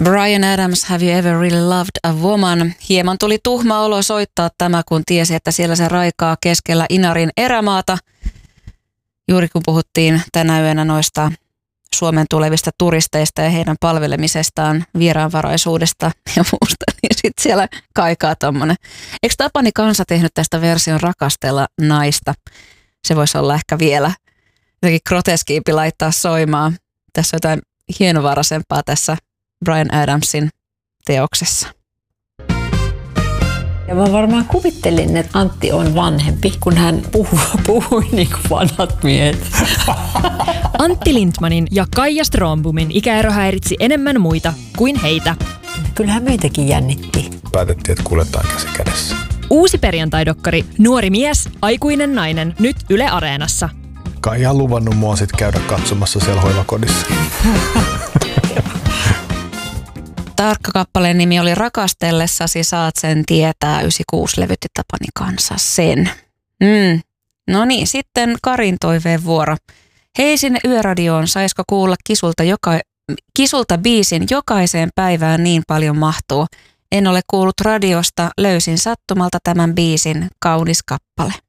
Bryan Adams, Have You Ever Really Loved a Woman? Hieman tuli tuhma olo soittaa tämä, kun tiesi, että siellä se raikaa keskellä Inarin erämaata. Juuri kun puhuttiin tänä yönä noista Suomen tulevista turisteista ja heidän palvelemisestaan, vieraanvaraisuudesta ja muusta, niin sitten siellä kaikaa tommonen. Eikö Tapani Kansa tehnyt tästä version Rakastella naista? Se voisi olla ehkä vielä jotenkin groteskiimpi laittaa soimaan. Tässä on jotain hienovaraisempaa tässä Bryan Adamsin teoksessa. Ja mä varmaan kuvittelin, että Antti on vanhempi, kun hän puhui niin kuin vanhat miehet. Antti Lindmanin ja Kaija Strombomin ikäero häiritsi enemmän muita kuin heitä. Kyllähän meitäkin jännitti. Päätettiin, että kuljetaan käsi kädessä. Uusi perjantaidokkari Nuori mies, aikuinen nainen, nyt Yle Areenassa. Kaija on luvannut mua sit käydä katsomassa siellä hoivakodissa. Tarkka kappaleen nimi oli Rakastellessasi saat sen tietää. 96 levytti Tapani Kansa sen. No niin, sitten Karin toiveen vuoro. Hei sinne Yöradioon, saisko kuulla Kisulta biisin jokaiseen päivään niin paljon mahtuu. En ole kuullut radiosta, löysin sattumalta tämän biisin, kaunis kappale.